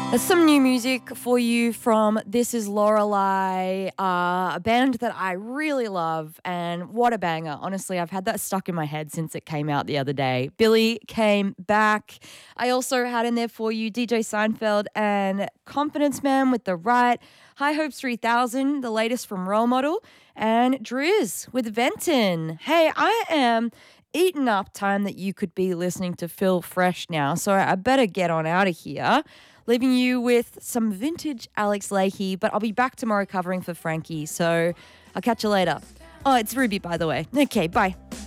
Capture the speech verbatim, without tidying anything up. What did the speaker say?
There's some new music for you from This Is Lorelei, uh, a band that I really love, and what a banger. Honestly, I've had that stuck in my head since it came out the other day. Billy came back. I also had in there for you D J Seinfeld and Confidence Man with The Right, High Hopes three thousand, the latest from Role Model, and Driz with Venton. Hey, I am eaten up time that you could be listening to Phil Fresh now, so I better get on out of here, leaving you with some vintage Alex Leahy, but I'll be back tomorrow covering for Frankie, so I'll catch you later. Oh, it's Ruby, by the way. Okay, bye.